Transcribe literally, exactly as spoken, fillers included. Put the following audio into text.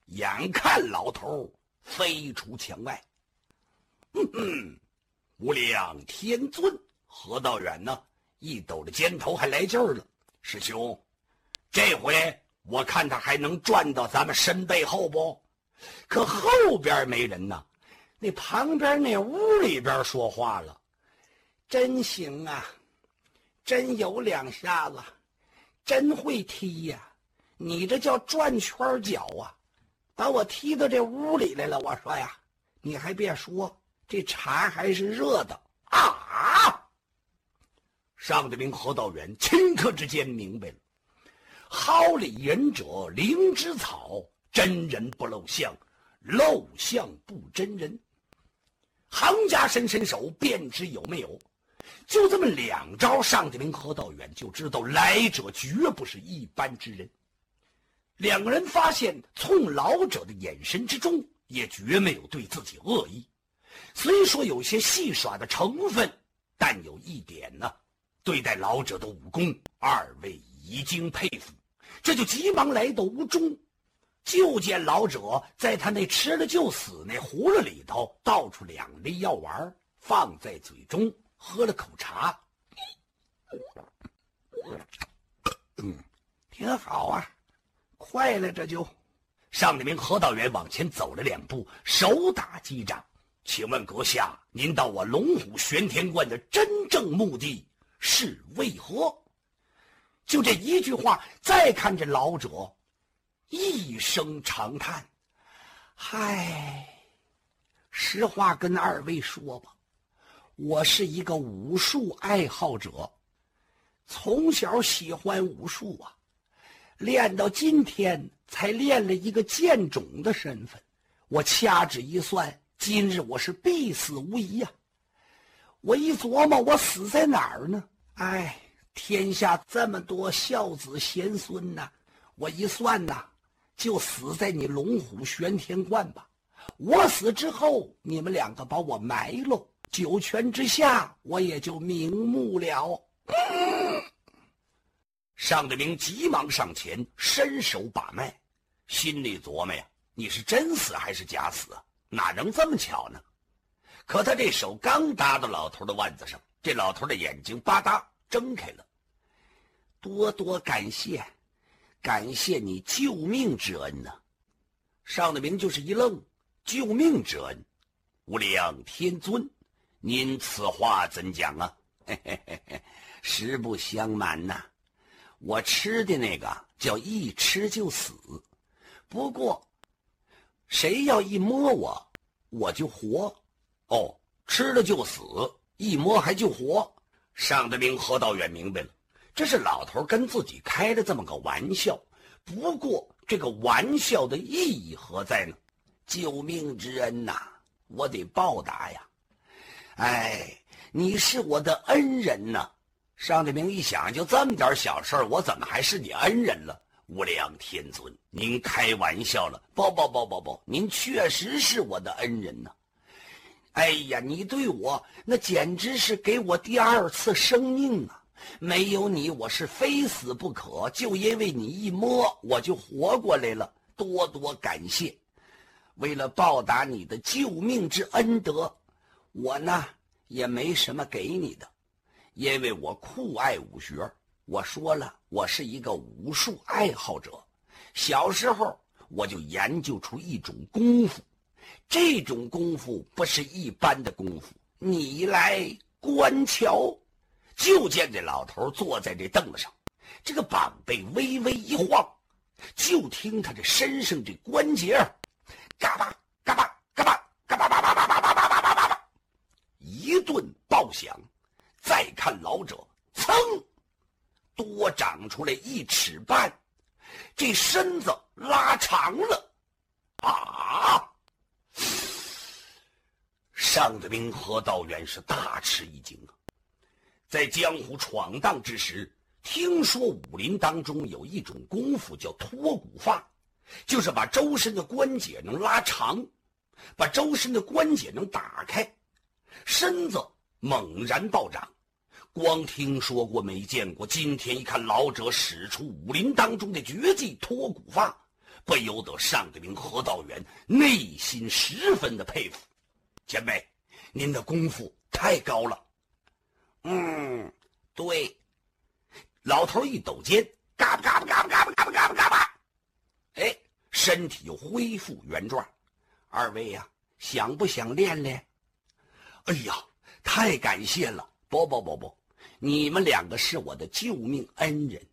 眼看老头飞出墙外。哼哼，无量天尊，何道远呢？一抖着肩头还来劲儿了。师兄，这回我看他还能转到咱们身背后不？可后边没人呢，那旁边那屋里边说话了：真行啊，真有两下子，真会踢呀、啊！你这叫转圈脚啊，把我踢到这屋里来了。我说呀，你还别说，这茶还是热的啊！上得明何道远顷刻之间明白了，好里人者灵芝草，真人不露相，露相不真人。行家伸伸手便知有没有。就这么两招，上得明何道远就知道来者绝不是一般之人。两个人发现从老者的眼神之中也绝没有对自己恶意，虽说有些戏耍的成分，但有一点呢，对待老者的武功，二位已经佩服，这就急忙来到屋中，就见老者在他那吃了就死那葫芦里头倒出两粒药丸，放在嘴中喝了口茶。嗯，挺好啊，快了这就。上得明何道远往前走了两步，手打击掌：请问阁下，您到我龙虎玄天观的真正目的是为何？就这一句话，再看着老者一声长叹：嗨，实话跟二位说吧，我是一个武术爱好者，从小喜欢武术啊，练到今天才练了一个剑种的身份。我掐指一算，今日我是必死无疑呀、啊！我一琢磨，我死在哪儿呢？哎，天下这么多孝子贤孙呐、啊，我一算呐、啊，就死在你龙虎玄天观吧。我死之后，你们两个把我埋喽，九泉之下，我也就瞑目了。嗯、上得明急忙上前，伸手把脉，心里琢磨呀，你是真死还是假死啊？哪能这么巧呢？可他这手刚搭到老头的腕子上，这老头的眼睛吧嗒睁开了。多多感谢，感谢你救命之恩呐、啊！上得明就是一愣，救命之恩，无量天尊，您此话怎讲啊？嘿嘿嘿嘿，实不相瞒呐、啊，我吃的那个叫一吃就死，不过谁要一摸我，我就活。哦，吃了就死，一摸还就活。上得明何道远明白了，这是老头跟自己开了这么个玩笑，不过这个玩笑的意义何在呢？救命之恩呐、啊，我得报答呀！哎，你是我的恩人呐、啊！上得明一想，就这么点小事儿，我怎么还是你恩人了？无量天尊，您开玩笑了！不不不不不，您确实是我的恩人呐、啊！哎呀，你对我那简直是给我第二次生命啊！没有你，我是非死不可。就因为你一摸，我就活过来了，多多感谢。为了报答你的救命之恩德，我呢也没什么给你的，因为我酷爱武学。我说了，我是一个武术爱好者，小时候我就研究出一种功夫，这种功夫不是一般的功夫，你来观瞧。就见这老头坐在这凳子上，这个膀背微微一晃，就听他这身上这关节嘎巴嘎巴嘎巴嘎巴巴巴巴巴巴巴巴巴巴一顿爆响。再看老者，噌，多长出来一尺半，这身子拉长了啊！上得明何道远是大吃一惊啊！在江湖闯荡之时，听说武林当中有一种功夫叫脱骨发，就是把周身的关节能拉长，把周身的关节能打开，身子猛然暴涨。光听说过没见过，今天一看老者使出武林当中的绝技脱骨发， 不由得上这名河道员内心十分的佩服。前辈，您的功夫太高了。嗯，对。老头一抖肩，嘎巴嘎巴嘎巴嘎巴嘎巴嘎巴嘎巴，哎，身体又恢复原状。二位呀、啊，想不想练练？哎呀，太感谢了！不不不不，你们两个是我的救命恩人，